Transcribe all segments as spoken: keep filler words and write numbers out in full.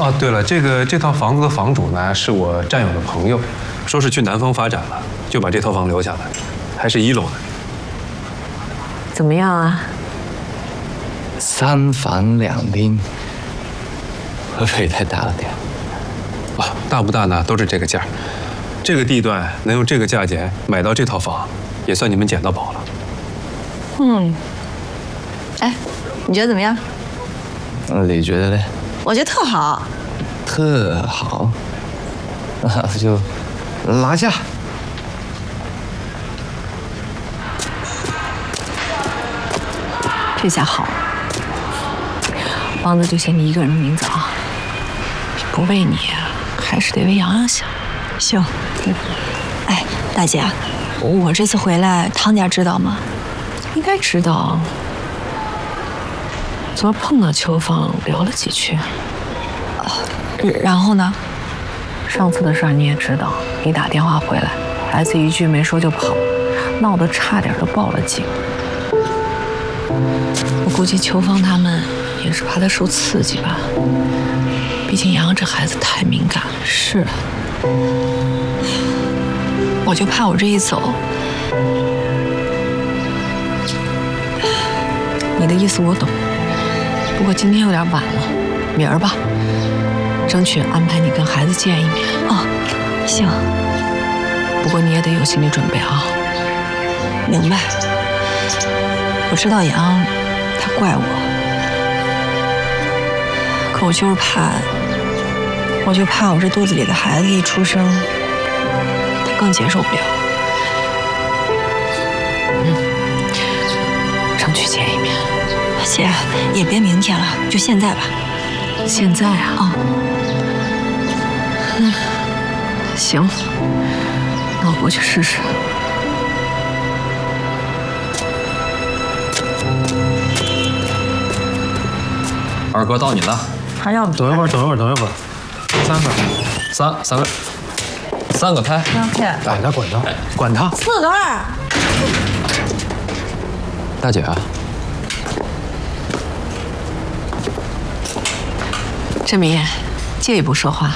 哦，对了，这个这套房子的房主呢，是我战友的朋友，说是去南方发展了，就把这套房留下来，还是一楼的。 怎么样啊？ 三房两厅，会不会太大了点？ 啊，大不大呢？都是这个价。这个地段能用这个价钱买到这套房，也算你们捡到宝了。 嗯。哎，你觉得怎么样？ 你觉得嘞？ 我觉得特好。 特好。那就拿下。 这下好了，房子就写你一个人的名字啊。不为你，还是得为洋洋想。 行。哎，大姐，我这次回来，汤家知道吗？ 应该知道。昨儿碰到秋芳，聊了几句。 啊，然后呢？ 上次的事儿你也知道，你打电话回来，孩子一句没说就跑，闹得差点都报了警。我估计秋芳他们也是怕他受刺激吧，毕竟洋洋这孩子太敏感了。 是。我就怕我这一走， 你的意思我懂。不过今天有点晚了，明儿吧，争取安排你跟孩子见一面。 哦，行。 不过你也得有心理准备啊。 明白。我知道洋洋他怪我，可我就是怕，我就怕我这肚子里的孩子一出生，他更接受不了。 嗯，争取见一面。 姐，也别明天了，就现在吧。 现在啊？ 哦。 嗯，行，那我过去试试。 二哥到你了， 还要等一会儿，等一会儿，等一会儿，三个， 三三个，三个开。 三个开。 管他，管他，管他。 四个二。 大姐啊， 振明，借一步说话。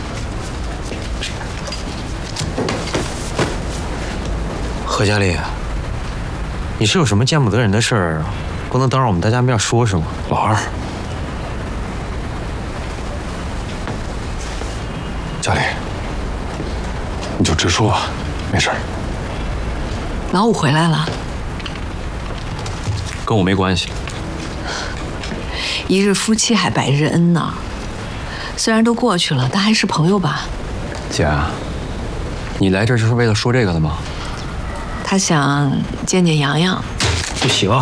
何佳丽，你是有什么见不得人的事儿，不能当着我们大家面说是吗？ 老二。佳丽，你就直说吧，没事儿。 老五回来了， 跟我没关系。 一日夫妻还百日恩呢。虽然都过去了，但还是朋友吧。 姐，你来这就是为了说这个的吗？ 他想见见洋洋。 不行。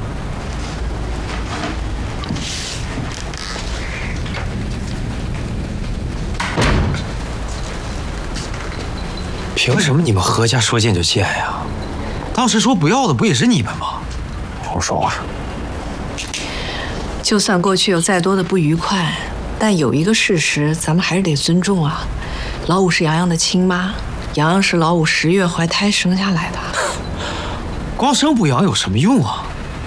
凭什么你们何家说见就见呀？当时说不要的不也是你们吗？ 好好说话。 就算过去有再多的不愉快，但有一个事实咱们还是得尊重啊。老五是洋洋的亲妈，洋洋是老五十月怀胎生下来的。 光生不养有什么用啊？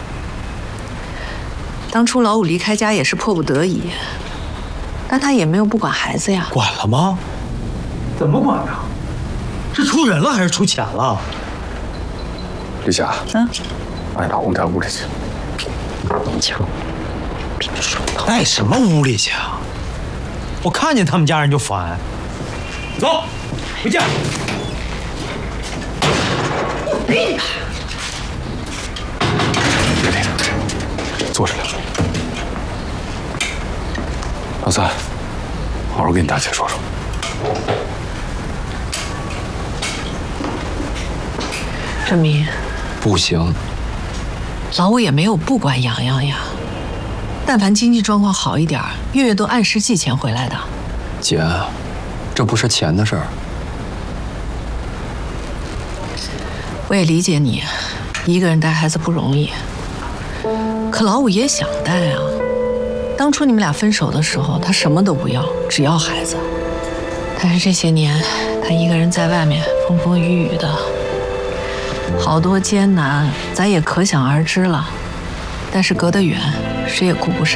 当初老五离开家也是迫不得已，但他也没有不管孩子呀。 管了吗？怎么管呀？是出人了还是出钱了？ 丽霞， 嗯， 把你老公带屋里去。 强，带什么屋里去啊？我看见他们家人就烦。走，回家。 别理他，坐下来。老三，好好跟你大姐说说。 振明， 不行。 老五也没有不管洋洋呀。但凡经济状况好一点，月月都按时寄钱回来的。 姐，这不是钱的事儿。 我也理解你，一个人带孩子不容易。可老五也想带啊。当初你们俩分手的时候，他什么都不要，只要孩子。但是这些年，他一个人在外面风风雨雨的，好多艰难，咱也可想而知了。但是隔得远，谁也顾不上。